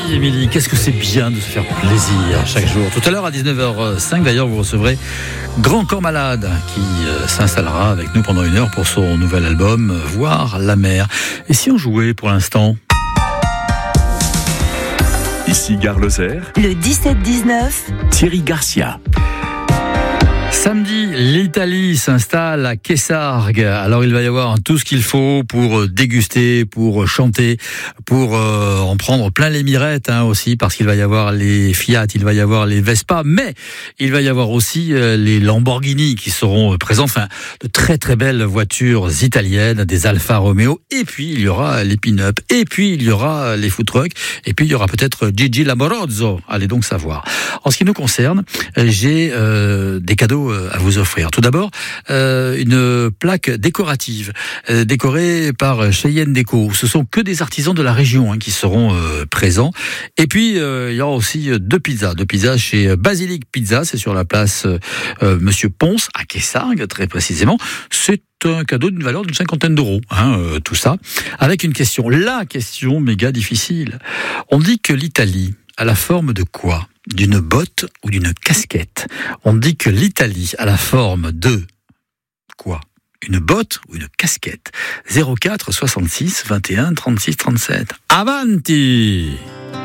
Émilie, qu'est-ce que c'est bien de se faire plaisir chaque jour. Tout à l'heure à 19h05, d'ailleurs, vous recevrez Grand Corps Malade qui s'installera avec nous pendant 1 heure pour son nouvel album Voir la mer. Et si on jouait pour l'instant ? Ici Gare Lozère. Le 17-19. Thierry Garcia. Samedi, l'Italie s'installe à Caissargues. Alors il va y avoir tout ce qu'il faut pour déguster, pour chanter, pour en prendre plein les mirettes aussi, parce qu'il va y avoir les Fiat, il va y avoir les Vespa, mais il va y avoir aussi les Lamborghini qui seront présents, enfin de très très belles voitures italiennes, des Alfa Romeo, et puis il y aura les pin-up, et puis il y aura les food trucks, et puis il y aura peut-être Gigi Lamorozzo. Allez donc savoir. En ce qui nous concerne, j'ai des cadeaux à vous offrir. Tout d'abord, une plaque décorative décorée par Cheyenne Déco. Ce sont que des artisans de la région qui seront présents. Et puis, il y aura aussi deux pizzas chez Basilic Pizza. C'est sur la place Monsieur Ponce, à Caissargues, très précisément. C'est un cadeau d'une valeur d'une 50aine d'euros, tout ça. Avec une question, la question méga difficile. On dit que l'Italie a la forme de quoi ? D'une botte ou d'une casquette? On dit que l'Italie a la forme de quoi? Une botte ou une casquette? 04 66 21 36 37. Avanti!